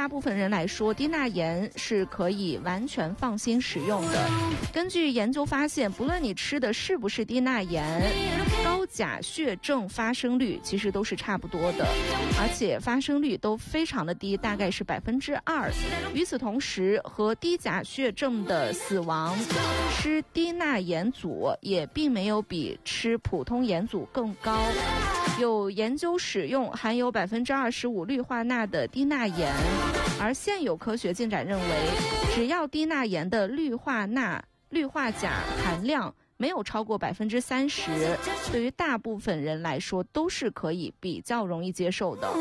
大部分人来说，低钠盐是可以完全放心使用的。根据研究发现，不论你吃的是不是低钠盐，高钾血症发生率其实都是差不多的，而且发生率都非常的低，大概是2%。与此同时，和低钾血症的死亡，吃低钠盐组也并没有比吃普通盐组更高。有研究使用含有25%氯化钠的低钠盐，而现有科学进展认为，只要低钠盐的氯化钠、氯化钾含量没有超过30%，对于大部分人来说都是可以比较容易接受的。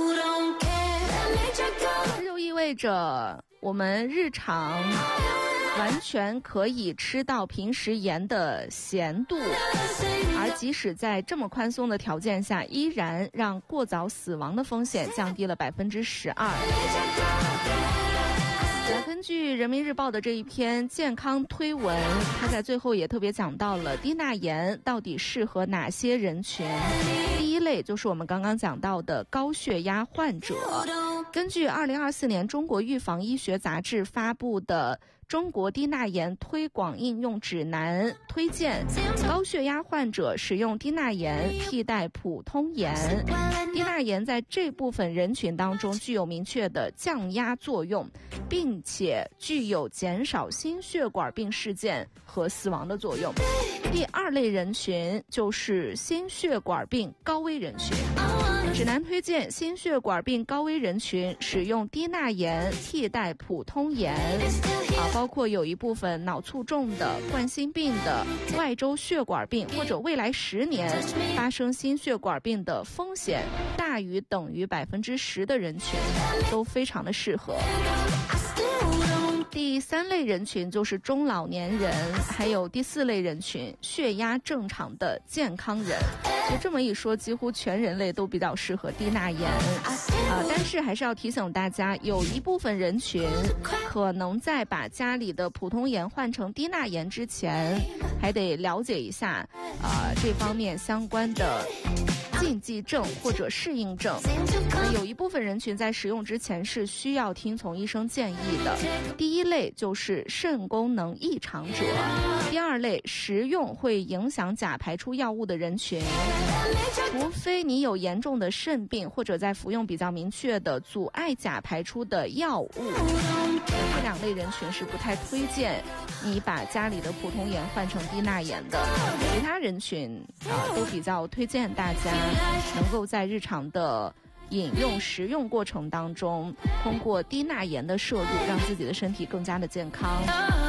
这就意味着我们日常完全可以吃到平时盐的咸度，而即使在这么宽松的条件下，依然让过早死亡的风险降低了12%。根据人民日报的这一篇健康推文，它在最后也特别讲到了低钠盐到底适合哪些人群。第一类就是我们刚刚讲到的高血压患者。根据2024年中国预防医学杂志发布的中国低钠盐推广应用指南推荐，高血压患者使用低钠盐替代普通盐。低钠盐在这部分人群当中具有明确的降压作用，并且具有减少心血管病事件和死亡的作用。第二类人群就是心血管病高危人群。指南推荐心血管病高危人群使用低钠盐替代普通盐，包括有一部分脑卒中的、冠心病的、外周血管病或者未来10年发生心血管病的风险大于等于10%的人群，都非常的适合。第三类人群就是中老年人，还有第四类人群血压正常的健康人。就这么一说，几乎全人类都比较适合低钠盐但是还是要提醒大家，有一部分人群可能在把家里的普通盐换成低钠盐之前，还得了解一下这方面相关的禁忌症或者适应症。有一部分人群在使用之前是需要听从医生建议的。第一类就是肾功能异常者，第二类食用会影响钾排出药物的人群，除非你有严重的肾病或者在服用比较明确的阻碍钾排出的药物。这两类人群是不太推荐你把家里的普通盐换成低钠盐的。其他人群都比较推荐大家能够在日常的饮用食用过程当中，通过低钠盐的摄入，让自己的身体更加的健康。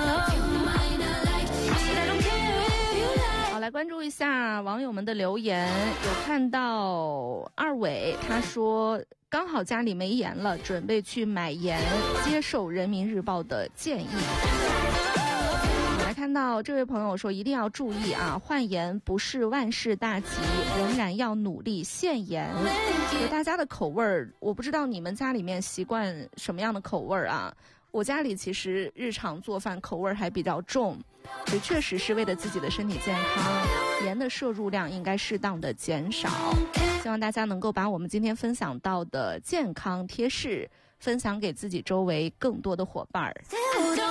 好，来关注一下网友们的留言。有看到二伟，他说刚好家里没盐了，准备去买盐，接受人民日报的建议。来看到这位朋友说，一定要注意换盐不是万事大吉，仍然要努力限盐。大家的口味儿，我不知道你们家里面习惯什么样的口味儿我家里其实日常做饭口味还比较重，也确实是为了自己的身体健康，盐的摄入量应该适当的减少。希望大家能够把我们今天分享到的健康贴士分享给自己周围更多的伙伴儿。